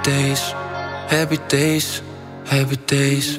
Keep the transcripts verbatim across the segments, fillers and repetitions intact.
days, happy days, happy days.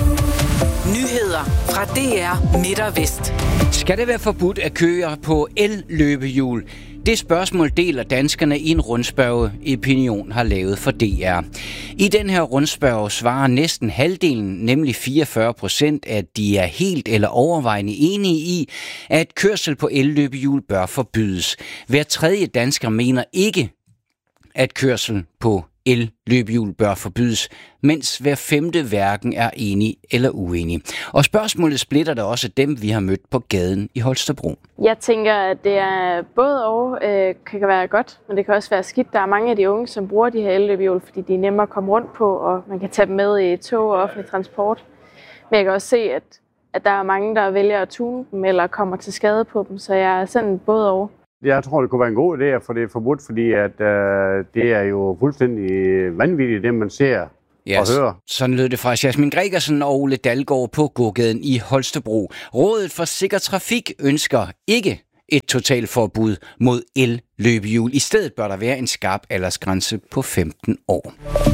Nyheder fra D R Midt og Vest. Skal det være forbudt at køre på el-løbehjul? Det spørgsmål deler danskerne i en rundspørge, Opinion har lavet for D R. I den her rundspørge svarer næsten halvdelen, nemlig fireogfyrre procent, at de er helt eller overvejende enige i, at kørsel på el-løbehjul bør forbydes. Hver tredje dansker mener ikke, at kørsel på el-løbehjul bør forbydes, mens hver femte hverken er enig eller uenig. Og spørgsmålet splitter der også dem, vi har mødt på gaden i Holstebro. Jeg tænker, at det er både og øh, kan være godt, men det kan også være skidt. Der er mange af de unge, som bruger de her el-løbehjul, fordi de er nemmere at komme rundt på, og man kan tage dem med i tog og offentlig transport. Men jeg kan også se, at, at der er mange, der vælger at tune dem eller kommer til skade på dem, så jeg er sådan både og. Jeg tror, det kunne være en god idé at få det forbudt, fordi at, øh, det er jo fuldstændig vanvittigt, det man ser yes. og hører. Sådan lød det fra Jasmin Gregersen og Ole Dalgaard på gågaden i Holstebro. Rådet for Sikker Trafik ønsker ikke et totalforbud mod el-løbehjul. I stedet bør der være en skarp aldersgrænse på femten år.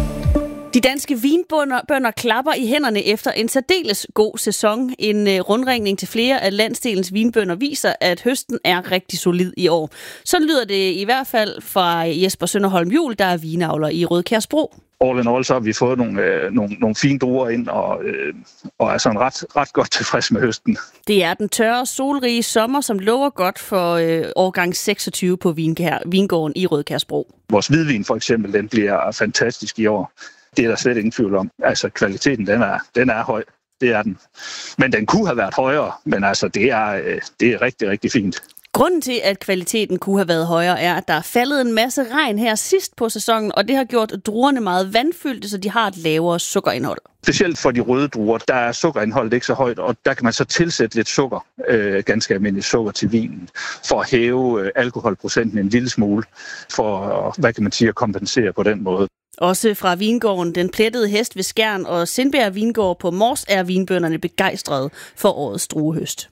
De danske vinbønder klapper i hænderne efter en særdeles god sæson. En uh, rundringning til flere af landsdelens vinbønder viser, at høsten er rigtig solid i år. Så lyder det i hvert fald fra Jesper Sønderholm Juhl, der er vinavler i Rødkærsbro. All in all, så har vi fået nogle, øh, nogle, nogle fine druer ind, og, øh, og er sådan ret, ret godt tilfreds med høsten. Det er den tørre, solrige sommer, som lover godt for øh, årgang seksogtyve på vingården i Rødkærsbro. Vores hvidvin for eksempel, den bliver fantastisk i år. Det er der slet ingen tvivl om. Altså, kvaliteten, den er, den er høj. Det er den. Men den kunne have været højere, men altså, det er, det er rigtig, rigtig fint. Grunden til, at kvaliteten kunne have været højere, er, at der er faldet en masse regn her sidst på sæsonen, og det har gjort druerne meget vandfyldte, så de har et lavere sukkerindhold. Specielt for de røde druer, der er sukkerindholdet ikke så højt, og der kan man så tilsætte lidt sukker, øh, ganske almindeligt sukker til vinen, for at hæve øh, alkoholprocenten en lille smule, for hvad kan man sige, at kompensere på den måde. Også fra vingården Den Plettede Hest ved Skjern og Sindbjerg Vingård på Mors er vinbønderne begejstrede for årets druehøst.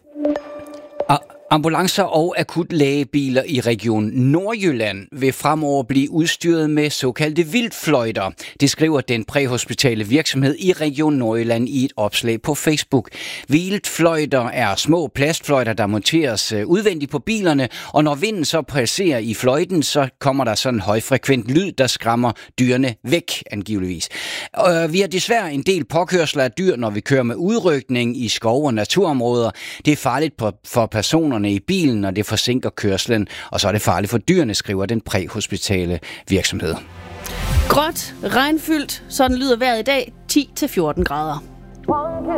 Ambulancer og akutlægebiler i Region Nordjylland vil fremover blive udstyret med såkaldte vildtfløjter. Det skriver den præhospitale virksomhed i Region Nordjylland i et opslag på Facebook. Vildtfløjter er små plastfløjter, der monteres udvendigt på bilerne, og når vinden så passerer i fløjten, så kommer der sådan en højfrekvent lyd, der skræmmer dyrene væk, angiveligvis. Vi har desværre en del påkørsler af dyr, når vi kører med udrykning i skov- og naturområder. Det er farligt for personer i bilen, og det forsinker kørslen, og så er det farligt for dyrene, skriver den præhospitale virksomhed. Gråt, regnfyldt, sådan lyder vejret i dag, ti til fjorten grader.